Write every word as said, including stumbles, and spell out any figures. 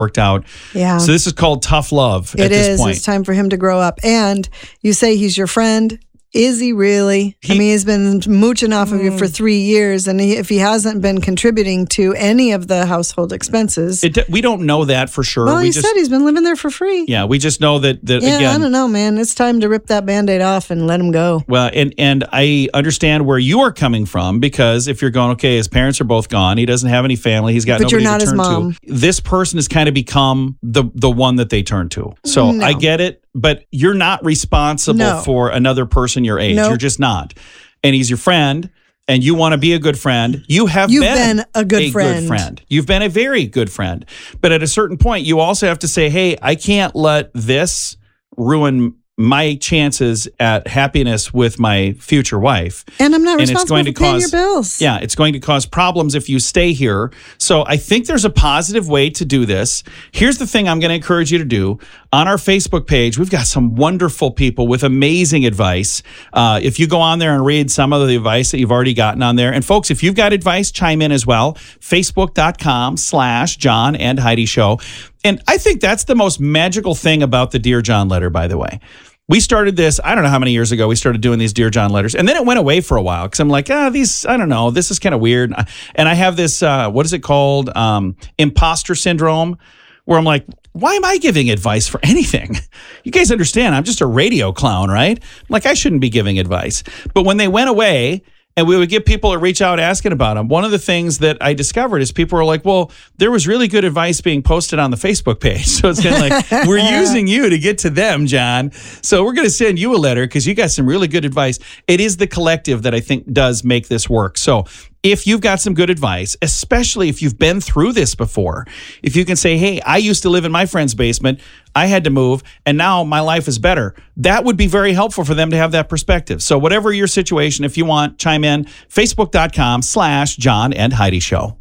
worked out. Yeah. So this is called tough love It at this is. point. It's time for him to grow up. And you say he's your friend. Is he really? He- I mean, he's been mooching off of you for three years, and he, if he hasn't been contributing to any of the household expenses, It, we don't know that for sure. well, we he just, said he's been living there for free. yeah, we just know that, that Yeah, again. I don't know, man. It's time to rip that Band-Aid off and let him go. Well, and, and I understand where you are coming from, because if you're going, okay, his parents are both gone, he doesn't have any family, he's got But nobody you're not to his turn mom. to. This person has kind of become the the one that they turn to. So No. I get it, but you're not responsible No. for another person your age. Nope. You're just not. And he's your friend, and you want to be a good friend. You have You've been, been a good friend. friend. You've been a very good friend. But at a certain point, you also have to say, hey, I can't let this ruin my chances at happiness with my future wife. And I'm not And it's responsible going for to paying cause- your bills. Yeah, it's going to cause problems if you stay here. So I think there's a positive way to do this. Here's the thing I'm going to encourage you to do. On our Facebook page, we've got some wonderful people with amazing advice. Uh, if you go on there and read some of the advice that you've already gotten on there. And folks, if you've got advice, chime in as well. Facebook.com slash John and Heidi Show. And I think that's the most magical thing about the Dear John letter, by the way. We started this, I don't know how many years ago we started doing these Dear John letters. And then it went away for a while because I'm like, ah, these, I don't know, this is kind of weird. And I have this, uh, what is it called? Um, imposter syndrome, where I'm like, why am I giving advice for anything? You guys understand, I'm just a radio clown, right? Like, I shouldn't be giving advice. But when they went away, and we would get people to reach out asking about them, one of the things that I discovered is people were like, well, there was really good advice being posted on the Facebook page. So it's kind of like, we're using you to get to them, John. So we're going to send you a letter because you got some really good advice. It is the collective that I think does make this work. So if you've got some good advice, especially if you've been through this before, if you can say, hey, I used to live in my friend's basement, I had to move, and now my life is better, that would be very helpful for them to have that perspective. So whatever your situation, if you want, chime in, facebook.com slash John and Heidi Show.